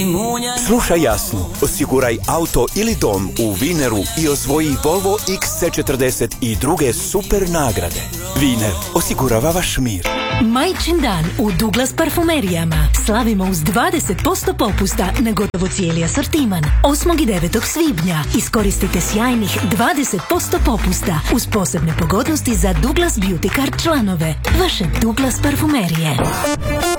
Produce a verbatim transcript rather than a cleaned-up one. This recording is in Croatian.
Slušaj jasno, osiguraj auto ili dom u Vineru i osvoji Volvo iks ce četrdeset i druge super nagrade. Viner osigurava vaš mir. Majčin dan u Douglas parfumerijama. Slavimo uz dvadeset posto popusta na gotovo cijeli asortiman. osmog i devetog svibnja iskoristite sjajnih dvadeset posto popusta uz posebne pogodnosti za Douglas Beauty Card članove. Vaše Douglas parfumerije.